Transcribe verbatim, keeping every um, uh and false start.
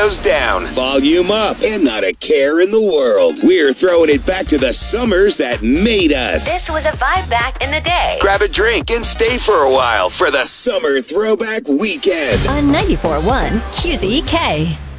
windows down, volume up, and not a care in the world. We're throwing it back to the summers that made us. This was a vibe back in the day. grab a drink and stay for a while for the Summer Throwback Weekend On ninety-four point one Q Z K.